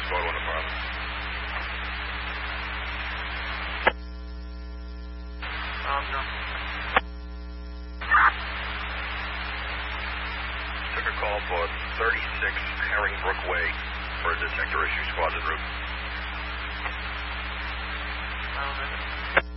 postcode on the front. No. Took a call for 36 Herringbrook Way for a detector issue squad en route.